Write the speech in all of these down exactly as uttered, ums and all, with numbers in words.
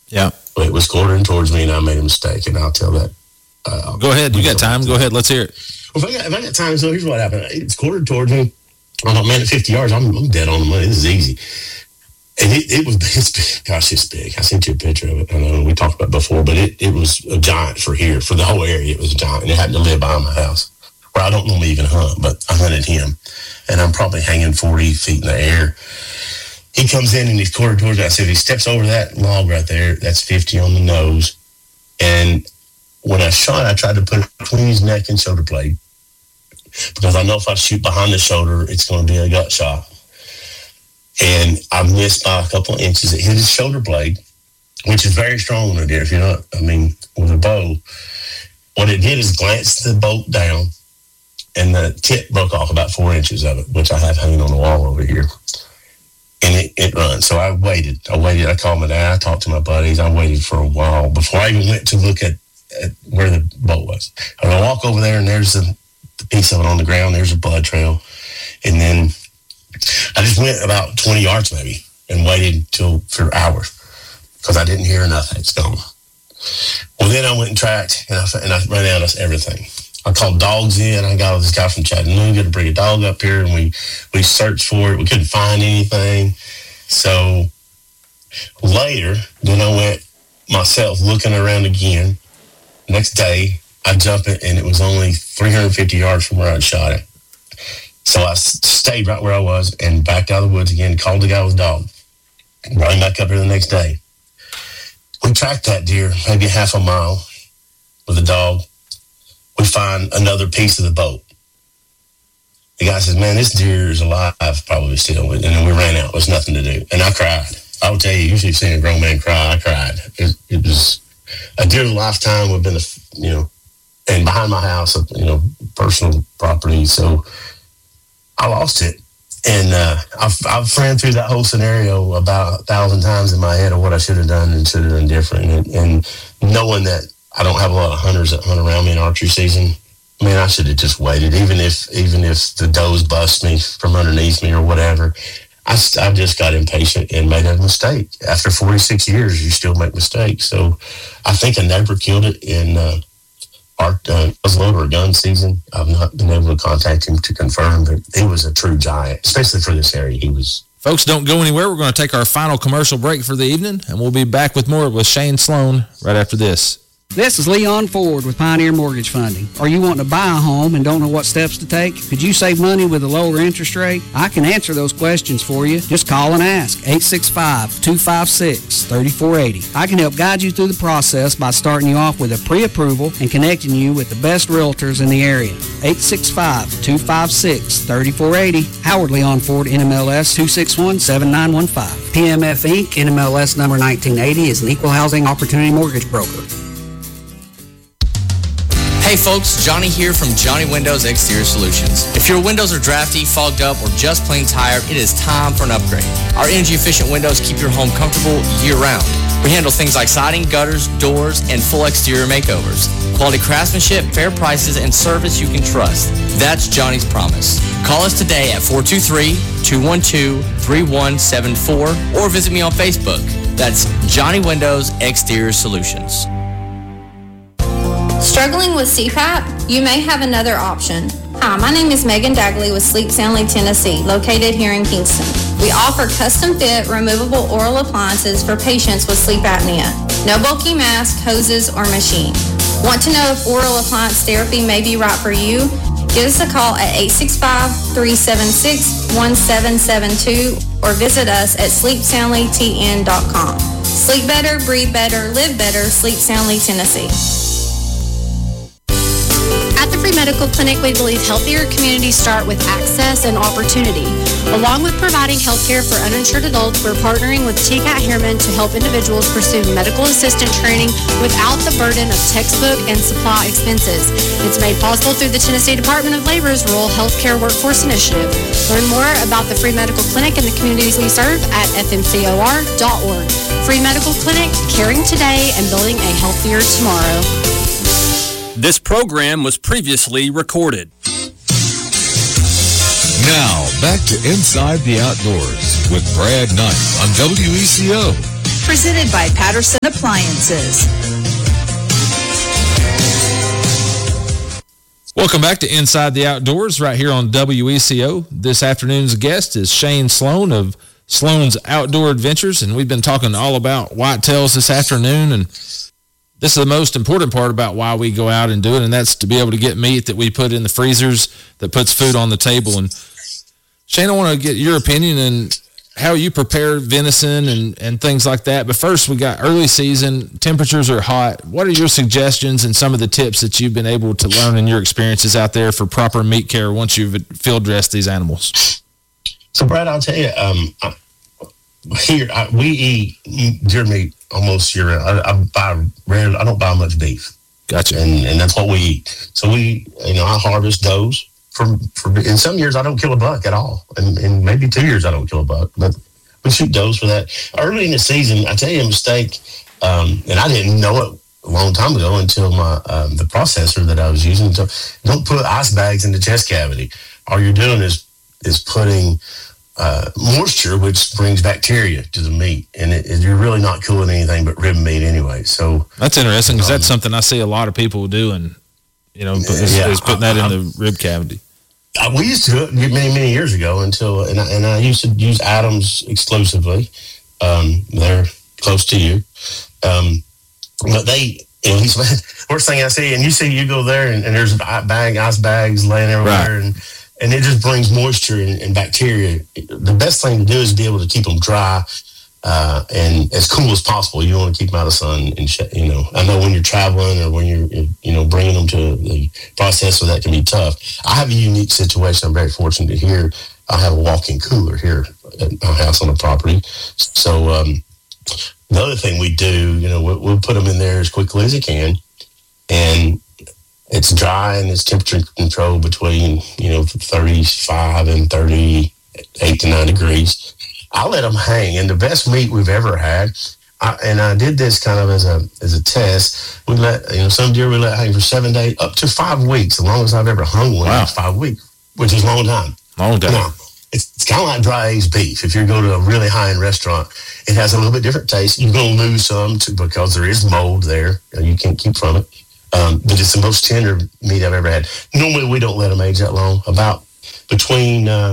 Yeah. But it was quartering towards me, and I made a mistake, and I'll tell that. Uh, Go ahead. You got time. Go ahead. Let's hear it. Well, if I got, if I got time, so here's what happened. It's quartered towards me. I thought, man, at fifty yards, I'm, I'm dead on the money. This is easy. And it, it was, it's big. Gosh, it's big. I sent you a picture of it. I know we talked about it before, but it, it was a giant for here. For the whole area, it was a giant. And it happened to live by my house, where I don't normally even hunt, but I hunted him. And I'm probably hanging forty feet in the air. He comes in and he's quartered towards me. I said, if he steps over that log right there, that's fifty on the nose. And when I shot, I tried to put it between his neck and shoulder blade, because I know if I shoot behind the shoulder, it's going to be a gut shot. And I missed by a couple of inches. It hit his shoulder blade, which is very strong on a deer. If you're not, I mean, with a bow, what it did is glance the bolt down, and the tip broke off about four inches of it, which I have hanging on the wall over here. And it, it runs. So I waited. I waited. I called my dad. I talked to my buddies. I waited for a while before I even went to look at, at where the bolt was. And I walk over there, and there's the, the piece of it on the ground. There's a blood trail. And then I just went about twenty yards maybe and waited till for hours because I didn't hear nothing. It's gone. Well, then I went and tracked, and I, and I ran out of everything. I called dogs in. I got this guy from Chattanooga to bring a dog up here, and we, we searched for it. We couldn't find anything. So later, then I went myself looking around again. Next day, I jumped it, and it was only three hundred fifty yards from where I'd shot it. So I stayed right where I was and backed out of the woods again, called the guy with the dog, brought him back up here the next day. We tracked that deer maybe half a mile with a dog. We find another piece of the boat. The guy says, man, this deer is alive, probably still. And then we ran out. There was nothing to do. And I cried. I would tell you, usually seeing a grown man cry, I cried. It, it was a deer of a lifetime. Would have been, a, you know, and behind my house, you know, personal property. So I lost it. And uh, I've, I've ran through that whole scenario about a thousand times in my head of what I should have done and should have done different. And, and knowing that I don't have a lot of hunters that hunt around me in archery season, man, I should have just waited. Even if even if the does bust me from underneath me or whatever, I, I just got impatient and made a mistake. After forty-six years, you still make mistakes. So I think a neighbor killed it in uh, our uh, muzzleloader or gun season. I've not been able to contact him to confirm, but he was a true giant, especially for this area. He was. Folks, don't go anywhere. We're going to take our final commercial break for the evening, and we'll be back with more with Shane Sloan right after this. This is Leon Ford with Pioneer Mortgage Funding. Are you wanting to buy a home and don't know what steps to take? Could you save money with a lower interest rate? I can answer those questions for you. Just call and ask. eight six five, two five six, three four eight zero. I can help guide you through the process by starting you off with a pre-approval and connecting you with the best realtors in the area. eight six five, two five six, three four eight zero. Howard Leon Ford, N M L S two six one, seven nine one five. P M F Incorporated, N M L S number nineteen eighty, is an equal housing opportunity mortgage broker. Hey folks, Johnny here from Johnny Windows Exterior Solutions. If your windows are drafty, fogged up, or just plain tired, it is time for an upgrade. Our energy-efficient windows keep your home comfortable year-round. We handle things like siding, gutters, doors, and full exterior makeovers. Quality craftsmanship, fair prices, and service you can trust. That's Johnny's promise. Call us today at four two three, two one two, three one seven four or visit me on Facebook. That's Johnny Windows Exterior Solutions. Struggling with C PAP? You may have another option. Hi, my name is Megan Dagley with Sleep Soundly Tennessee, located here in Kingston. We offer custom-fit, removable oral appliances for patients with sleep apnea. No bulky mask, hoses, or machine. Want to know if oral appliance therapy may be right for you? Give us a call at eight six five, three seven six, one seven seven two or visit us at sleep soundly t n dot com. Sleep better, breathe better, live better, Sleep Soundly Tennessee. At the Free Medical Clinic, we believe healthier communities start with access and opportunity. Along with providing health care for uninsured adults, we're partnering with T C A T Harriman to help individuals pursue medical assistant training without the burden of textbook and supply expenses. It's made possible through the Tennessee Department of Labor's Rural Health Care Workforce Initiative. Learn more about the Free Medical Clinic and the communities we serve at f m c o r dot org. Free Medical Clinic, caring today and building a healthier tomorrow. This program was previously recorded. Now, back to Inside the Outdoors with Brad Knight on W E C O. presented by Patterson Appliances. Welcome back to Inside the Outdoors right here on W E C O. This afternoon's guest is Shane Sloan of Sloan's Outdoor Adventures, and we've been talking all about whitetails this afternoon, and this is the most important part about why we go out and do it, and that's to be able to get meat that we put in the freezers that puts food on the table. And Shane, I want to get your opinion and how you prepare venison and, and things like that. But first, we got early season, temperatures are hot. What are your suggestions and some of the tips that you've been able to learn in your experiences out there for proper meat care once you've field dressed these animals? So, Brad, I'll tell you, um, I, here I, we eat deer meat almost year round. I, I buy rarely, I don't buy much beef. Gotcha. And and that's what we eat. So we, you know, I harvest does. For, for in some years I don't kill a buck at all, and, and maybe two years I don't kill a buck. But we shoot does for that. Early in the season, I tell you a mistake, um, and I didn't know it a long time ago until my um, the processor that I was using. So don't put ice bags in the chest cavity. All you're doing is is putting uh, moisture, which brings bacteria to the meat, and it, it, you're really not cooling anything but rib meat anyway. So that's interesting because um, that's something I see a lot of people doing. You know, is, yeah, is putting that I, in the rib cavity. I, we used to do it many, many years ago until, and I, and I used to use Adams exclusively. Um, they're close to you. Um, but they, you know, he's, first thing I see, and you see, you go there and, and there's bag, ice bags laying everywhere, right. and, and it just brings moisture and, and bacteria. The best thing to do is be able to keep them dry uh, and as cool as possible. You want to keep them out of the sun. And, you know, I know when you're traveling or when you're, you know, bringing them to the processor, that can be tough. I have a unique situation. I'm very fortunate here. I have a walk-in cooler here at my house on the property. So um, the other thing we do, you know, we'll, we'll put them in there as quickly as it can. And it's dry and it's temperature controlled between, you know, thirty-five and thirty-eight to nine degrees. I let them hang, and the best meat we've ever had. I, and I did this kind of as a as a test. We let, you know, some deer we let hang for seven days, up to five weeks, as long as I've ever hung one. Wow. Five weeks, which is a long time. Long time. Now, it's, it's kind of like dry aged beef. If you go to a really high end restaurant, it has a little bit different taste. You're going to lose some too, because there is mold there. You can't keep from it. Um, but it's the most tender meat I've ever had. Normally, we don't let them age that long. About between uh,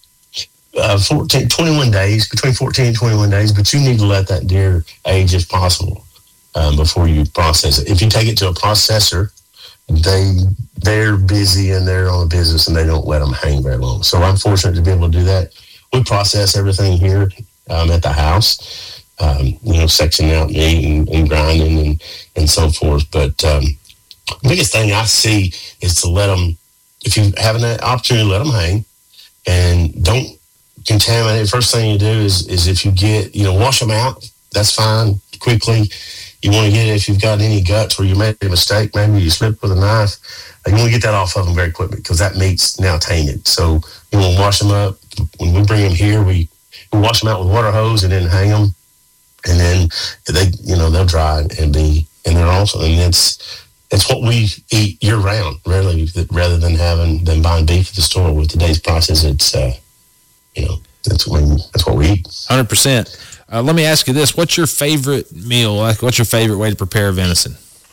uh, fourteen, twenty-one days, between fourteen and twenty-one days. But you need to let that deer age if possible um, before you process it. If you take it to a processor, they they're busy and they're on the business and they don't let them hang very long. So I'm fortunate to be able to do that. We process everything here um, at the house. Um, you know, sectioning out meat and, and grinding and, and so forth. But um, the biggest thing I see is to let them, if you have an opportunity, let them hang and don't contaminate. First thing you do is, is if you get, you know, wash them out. That's fine, quickly. You want to get, if you've got any guts where you made a mistake, maybe you slipped with a knife, you want to get that off of them very quickly because that meat's now tainted. So you want to wash them up. When we bring them here, we, we wash them out with water hose and then hang them. And then they, you know, they'll dry and be, and they're also, and it's, it's what we eat year round, really, rather than having, than buying beef at the store. With today's prices, it's, uh, you know, that's what, that's what we eat. one hundred percent. Uh, let me ask you this. What's your favorite meal? Like, what's your favorite way to prepare venison?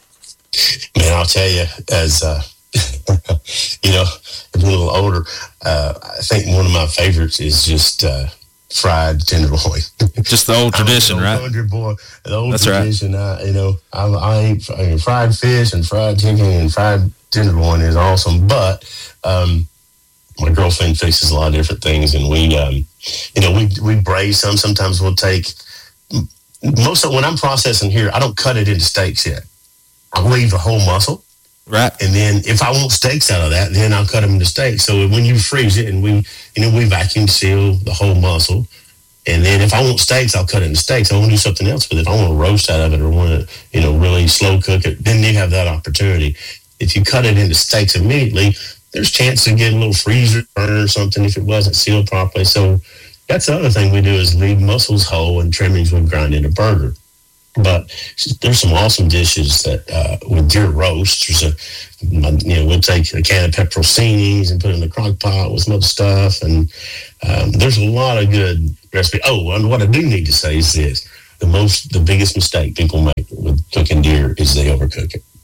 Man, I'll tell you, as, uh, you know, a little older, uh, I think one of my favorites is just, uh, fried tenderloin. Just the old tradition, right? Right? Boy, the old That's tradition. Right. I, you know, I, I eat I mean, fried fish and fried chicken and fried tenderloin is awesome. But um, my girlfriend fixes a lot of different things, and we, um, you know, we we braise some. Sometimes we'll take most of when I'm processing here. I don't cut it into steaks yet. I leave the whole muscle. Right. And then if I want steaks out of that, then I'll cut them into steaks. So when you freeze it and we, you know, we vacuum seal the whole muscle. And then if I want steaks, I'll cut it into steaks. I want to do something else with it. If I want to roast out of it or want to, you know, really slow cook it, then you have that opportunity. If you cut it into steaks immediately, there's a chance to get a little freezer burn or something if it wasn't sealed properly. So that's the other thing we do is leave muscles whole and trimmings we grind into burger. But there's some awesome dishes that uh, with deer roast. There's a, you know, we'll take a can of pepperoncinis and put it in the crock pot with some other stuff. And um, there's a lot of good recipes. Oh, and what I do need to say is this. the most, the biggest mistake people make with cooking deer is they overcook it.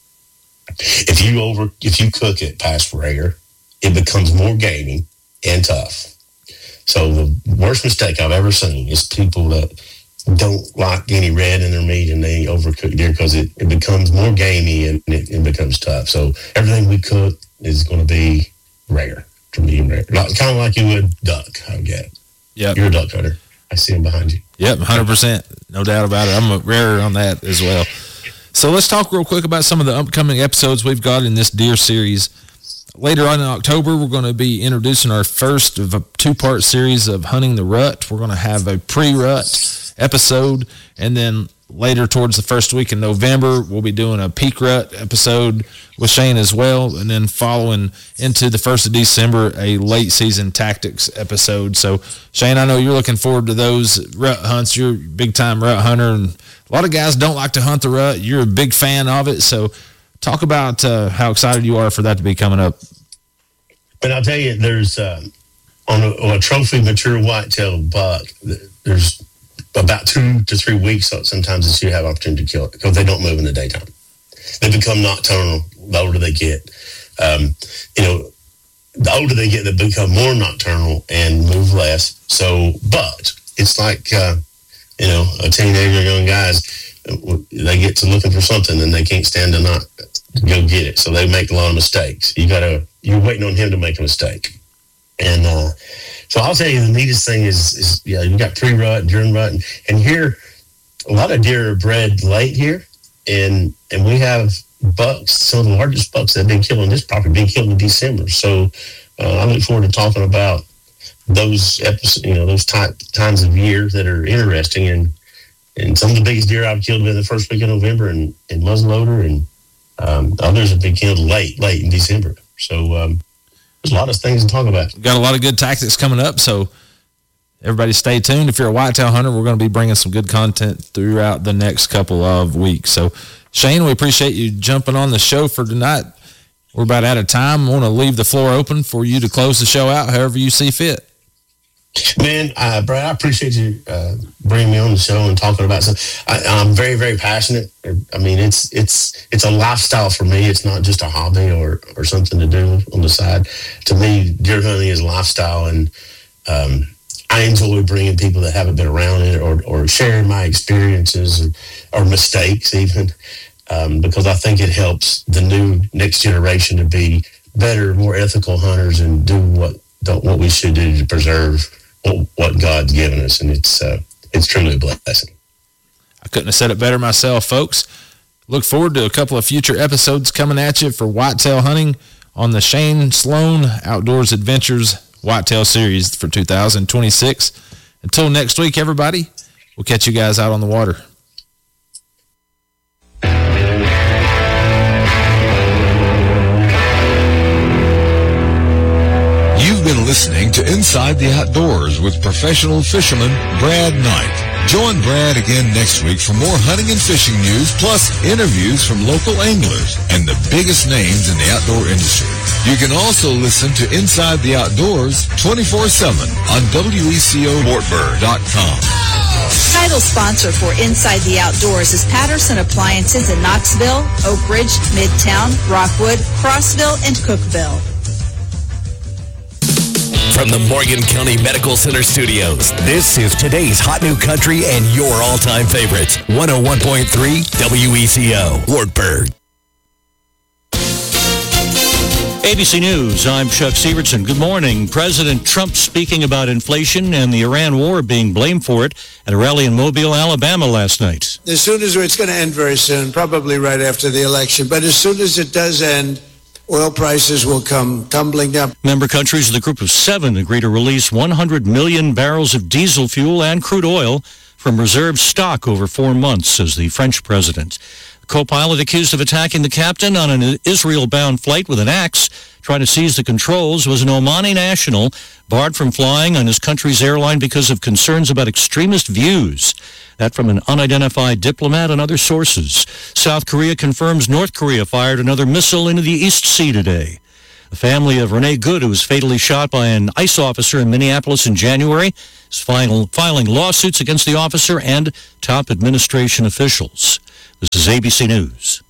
If you over, if you cook it past rare, it becomes more gamey and tough. So the worst mistake I've ever seen is people that don't like any red in their meat and they overcook deer because it, it becomes more gamey and it, it becomes tough. So everything we cook is going to be rare, to medium rare, like, kind of like you would duck. I get it. Yeah, you're a duck hunter. I see him behind you. Yep, one hundred percent, no doubt about it. I'm a rare on that as well. So let's talk real quick about some of the upcoming episodes we've got in this deer series. Later on in October, we're going to be introducing our first of a two-part series of Hunting the Rut. We're going to have a pre-rut episode, and then later towards the first week in November, we'll be doing a peak rut episode with Shane as well, and then following into the first of December, a late season tactics episode. So, Shane, I know you're looking forward to those rut hunts. You're a big-time rut hunter, and a lot of guys don't like to hunt the rut. You're a big fan of it, so talk about uh, how excited you are for that to be coming up. But I'll tell you, there's uh, on, a, on a trophy mature whitetail buck, there's about two to three weeks sometimes that you have opportunity to kill it because they don't move in the daytime. They become nocturnal the older they get. Um, you know, the older they get, they become more nocturnal and move less. So, but it's like, uh, you know, a teenager, young guys, they get to looking for something and they can't stand to not go get it. So they make a lot of mistakes. You gotta, you're waiting on him to make a mistake. And, uh, so I'll tell you the neatest thing is, is yeah, you got pre-rut, during rut, and, and here, a lot of deer are bred late here, and and we have bucks, some of the largest bucks that have been killed on this property been killed in December. So uh, I look forward to talking about those episodes, you know, those type, times of year that are interesting, and and some of the biggest deer I've killed have been the first week of November, and, and muzzleloader, and um, others have been killed late, late in December. So, um, there's a lot of things to talk about. We've got a lot of good tactics coming up, so everybody stay tuned. If you're a whitetail hunter, we're going to be bringing some good content throughout the next couple of weeks. So, Shane, we appreciate you jumping on the show for tonight. We're about out of time. I want to leave the floor open for you to close the show out however you see fit. Man, uh, Brad, I appreciate you uh, bringing me on the show and talking about something. I, I'm very, very passionate. I mean, it's it's it's a lifestyle for me. It's not just a hobby or, or something to do on the side. To me, deer hunting is a lifestyle, and um, I enjoy bringing people that haven't been around it or, or sharing my experiences or, or mistakes even, um, because I think it helps the new next generation to be better, more ethical hunters and do what what we should do to preserve what God's given us, and it's uh, it's truly a blessing. I couldn't have said it better myself, folks. Look forward to a couple of future episodes coming at you for whitetail hunting on the Shane Sloan Outdoors Adventures Whitetail Series for two thousand twenty-six. Until next week, everybody, we'll catch you guys out on the water. You've been listening to Inside the Outdoors with professional fisherman Brad Knight. Join Brad again next week for more hunting and fishing news, plus interviews from local anglers and the biggest names in the outdoor industry. You can also listen to Inside the Outdoors twenty-four seven on W E C O Wartburg dot com. Title sponsor for Inside the Outdoors is Patterson Appliances in Knoxville, Oak Ridge, Midtown, Rockwood, Crossville, and Cookville. From the Morgan County Medical Center Studios, this is today's hot new country and your all-time favorites. one oh one point three W E C O, Wartburg. A B C News, I'm Chuck Sievertson. Good morning. President Trump speaking about inflation and the Iran war being blamed for it at a rally in Mobile, Alabama last night. As soon as it's going to end very soon, probably right after the election, but as soon as it does end, oil prices will come tumbling up. Member countries of the Group of Seven agree to release one hundred million barrels of diesel fuel and crude oil from reserve stock over four months, says the French president. Co-pilot accused of attacking the captain on an Israel-bound flight with an axe, trying to seize the controls, was an Omani national barred from flying on his country's airline because of concerns about extremist views. That from an unidentified diplomat and other sources. South Korea confirms North Korea fired another missile into the East Sea today. The family of Renee Good, who was fatally shot by an ICE officer in Minneapolis in January, is final, filing lawsuits against the officer and top administration officials. This is A B C News.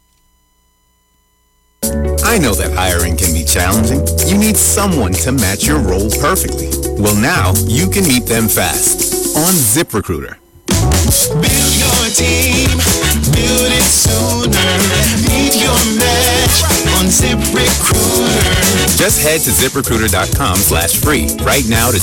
I know that hiring can be challenging. You need someone to match your role perfectly. Well, now you can meet them fast on ZipRecruiter. Build your team, build it sooner. Meet your match on ZipRecruiter. Just head to ZipRecruiter.com slash free right now to